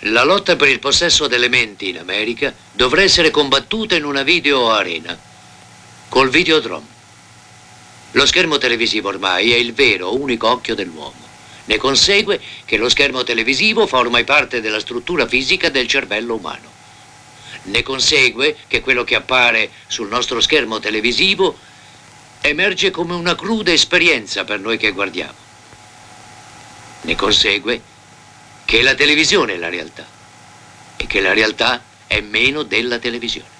La lotta per il possesso delle menti in America dovrà essere combattuta in una videoarena, col Videodrome. Lo schermo televisivo ormai è il vero unico occhio dell'uomo. Ne consegue che lo schermo televisivo fa ormai parte della struttura fisica del cervello umano. Ne consegue che quello che appare sul nostro schermo televisivo emerge come una cruda esperienza per noi che guardiamo. Ne consegue che la televisione è la realtà e che la realtà è meno della televisione.